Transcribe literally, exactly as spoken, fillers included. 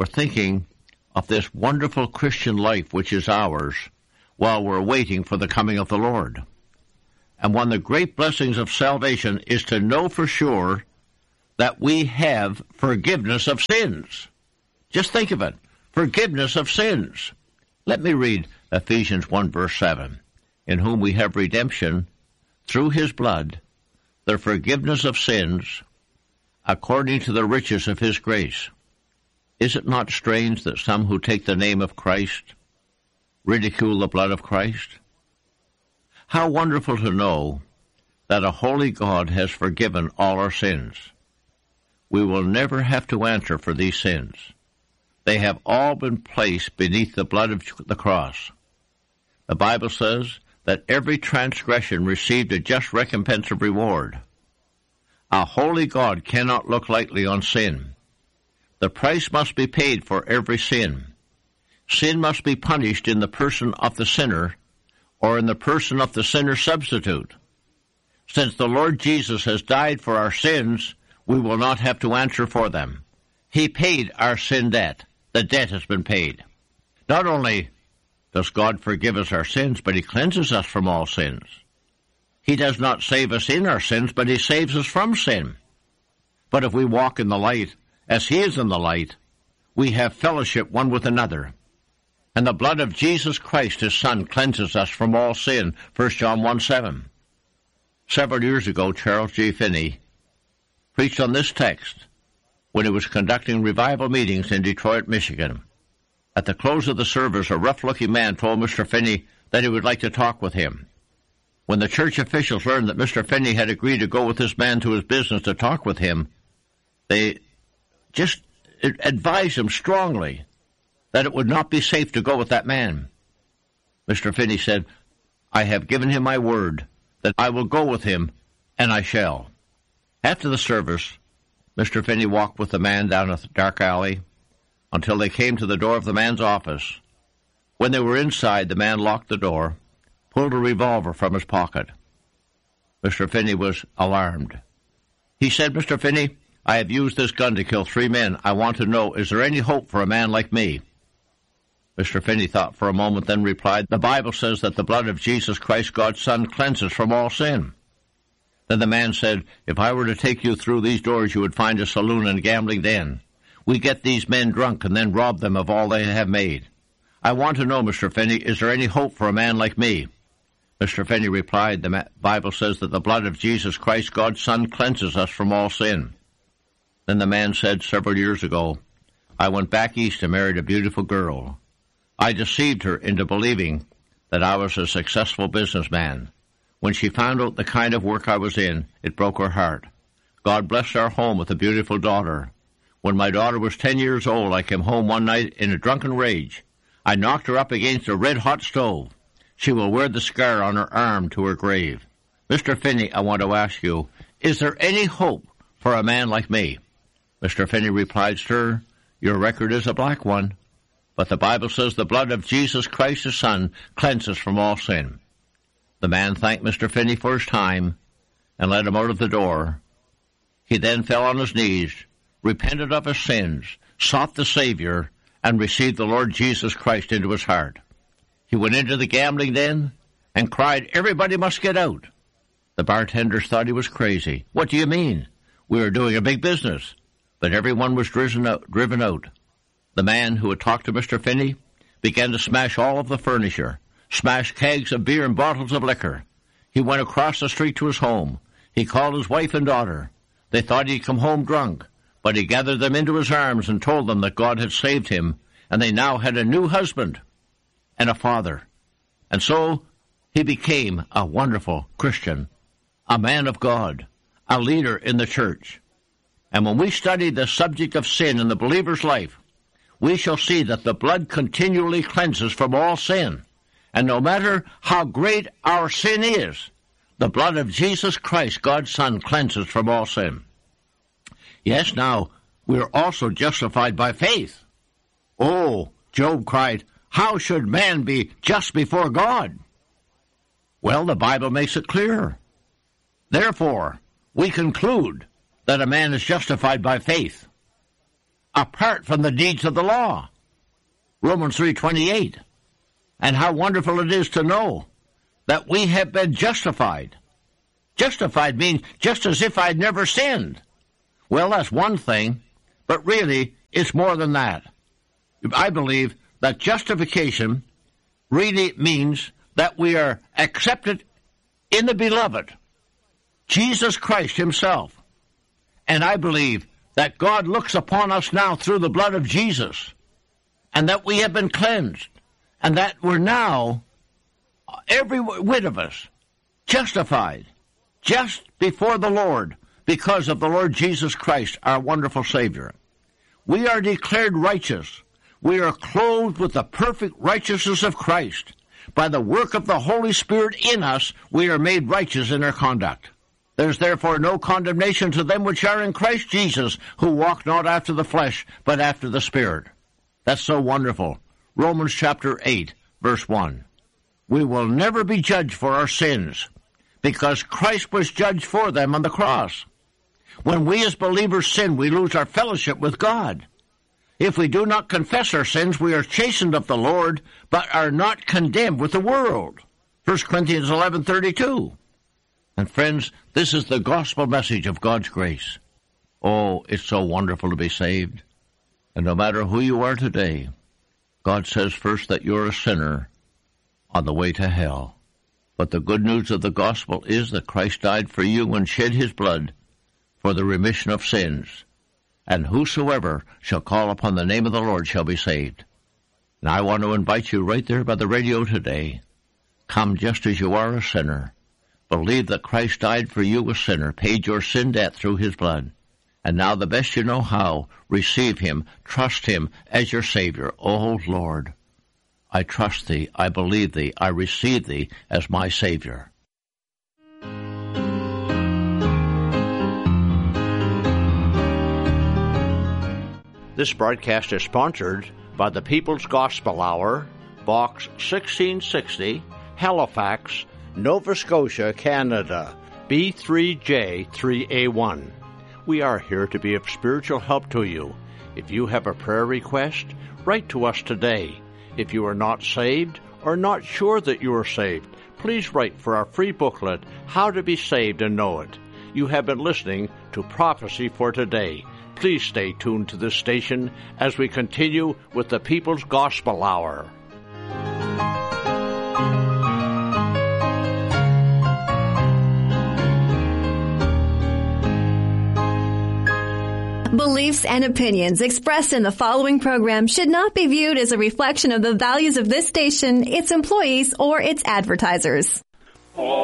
we're thinking of this wonderful Christian life which is ours while we're waiting for the coming of the Lord. And one of the great blessings of salvation is to know for sure that we have forgiveness of sins. Just think of it, forgiveness of sins. Let me read Ephesians one, verse seven. In whom we have redemption through his blood, the forgiveness of sins, according to the riches of his grace. Is it not strange that some who take the name of Christ ridicule the blood of Christ? How wonderful to know that a holy God has forgiven all our sins. We will never have to answer for these sins. They have all been placed beneath the blood of the cross. The Bible says that every transgression received a just recompense of reward. A holy God cannot look lightly on sin. The price must be paid for every sin. Sin must be punished in the person of the sinner or in the person of the sinner's substitute. Since the Lord Jesus has died for our sins, we will not have to answer for them. He paid our sin debt. The debt has been paid. Not only does God forgive us our sins, but he cleanses us from all sins. He does not save us in our sins, but he saves us from sin. But if we walk in the light, as he is in the light, we have fellowship one with another. And the blood of Jesus Christ, his Son, cleanses us from all sin, First John one, seven. Several years ago, Charles J. Finney preached on this text when he was conducting revival meetings in Detroit, Michigan. At the close of the service, a rough-looking man told Mister Finney that he would like to talk with him. When the church officials learned that Mister Finney had agreed to go with this man to his business to talk with him, they just advised him strongly that it would not be safe to go with that man. Mister Finney said, "I have given him my word that I will go with him, and I shall." After the service, Mister Finney walked with the man down a dark alley until they came to the door of the man's office. When they were inside, the man locked the door, pulled a revolver from his pocket. Mister Finney was alarmed. He said, "Mister Finney, I have used this gun to kill three men. I want to know, is there any hope for a man like me?" Mister Finney thought for a moment, then replied, "The Bible says that the blood of Jesus Christ, God's Son, cleanses from all sin." Then the man said, "If I were to take you through these doors, you would find a saloon and gambling den. We get these men drunk and then rob them of all they have made. I want to know, Mister Finney, is there any hope for a man like me?" Mister Finney replied, "The Bible says that the blood of Jesus Christ, God's Son, cleanses us from all sin." Then the man said, "Several years ago, I went back east and married a beautiful girl. I deceived her into believing that I was a successful businessman. When she found out the kind of work I was in, it broke her heart. God blessed our home with a beautiful daughter. When my daughter was ten years old, I came home one night in a drunken rage. I knocked her up against a red-hot stove. She will wear the scar on her arm to her grave. Mister Finney, I want to ask you, is there any hope for a man like me?" Mister Finney replied, "Sir, your record is a black one, but the Bible says the blood of Jesus Christ, his Son, cleanses from all sin." The man thanked Mister Finney for his time and led him out of the door. He then fell on his knees, repented of his sins, sought the Savior, and received the Lord Jesus Christ into his heart. He went into the gambling den and cried, "Everybody must get out." The bartenders thought he was crazy. "What do you mean? We are doing a big business." But everyone was driven out. Driven out. The man who had talked to Mister Finney began to smash all of the furniture, smash kegs of beer and bottles of liquor. He went across the street to his home. He called his wife and daughter. They thought he'd come home drunk, but he gathered them into his arms and told them that God had saved him, and they now had a new husband and a father. And so he became a wonderful Christian, a man of God, a leader in the church. And when we study the subject of sin in the believer's life, we shall see that the blood continually cleanses from all sin. And no matter how great our sin is, the blood of Jesus Christ, God's Son, cleanses from all sin. Yes, now, we are also justified by faith. Oh, Job cried, "How should man be just before God?" Well, the Bible makes it clear. Therefore, we conclude that a man is justified by faith. apart from the deeds of the law. Romans three twenty-eight. And how wonderful it is to know that we have been justified. Justified means just as if I'd never sinned. Well, that's one thing, but really it's more than that. I believe that justification really means that we are accepted in the beloved, Jesus Christ himself. And I believe that God looks upon us now through the blood of Jesus, and that we have been cleansed, and that we're now, every whit of us, justified just before the Lord because of the Lord Jesus Christ, our wonderful Savior. We are declared righteous. We are clothed with the perfect righteousness of Christ. By the work of the Holy Spirit in us, we are made righteous in our conduct. There's therefore no condemnation to them which are in Christ Jesus, who walk not after the flesh, but after the Spirit. That's so wonderful. Romans chapter eight, verse one. We will never be judged for our sins, because Christ was judged for them on the cross. When we as believers sin, we lose our fellowship with God. If we do not confess our sins, we are chastened of the Lord, but are not condemned with the world. First Corinthians eleven thirty-two. And friends, this is the gospel message of God's grace. Oh, it's so wonderful to be saved. And no matter who you are today, God says first that you're a sinner on the way to hell. But the good news of the gospel is that Christ died for you and shed his blood for the remission of sins. And whosoever shall call upon the name of the Lord shall be saved. And I want to invite you right there by the radio today. Come just as you are, a sinner. Believe that Christ died for you, a sinner, paid your sin debt through his blood. And now the best you know how, receive him, trust him as your Savior. Oh, Lord, I trust thee, I believe thee, I receive thee as my Savior. This broadcast is sponsored by the People's Gospel Hour, Box sixteen sixty, Halifax, Nova Scotia, Canada, B three J three A one. We are here to be of spiritual help to you. If you have a prayer request, write to us today. If you are not saved or not sure that you are saved, please write for our free booklet, How to Be Saved and Know It. You have been listening to Prophecy for Today. Please stay tuned to this station as we continue with the People's Gospel Hour. Beliefs and opinions expressed in the following program should not be viewed as a reflection of the values of this station, its employees, or its advertisers.